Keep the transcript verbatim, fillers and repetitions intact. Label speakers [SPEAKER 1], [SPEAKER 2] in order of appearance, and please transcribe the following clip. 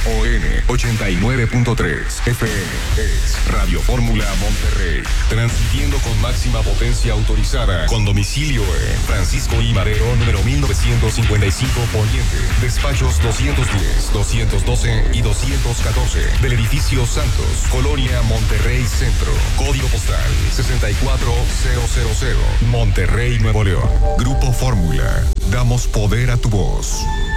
[SPEAKER 1] O N ochenta y nueve punto tres F M es Radio Fórmula Monterrey, transmitiendo con máxima potencia autorizada, con domicilio en Francisco I. Madero, número mil novecientos cincuenta y cinco Poniente, despachos doscientos diez, doscientos doce y doscientos catorce, del edificio Santos, Colonia Monterrey Centro, código postal sesenta y cuatro mil, Monterrey, Nuevo León. Grupo Fórmula, damos poder a tu voz.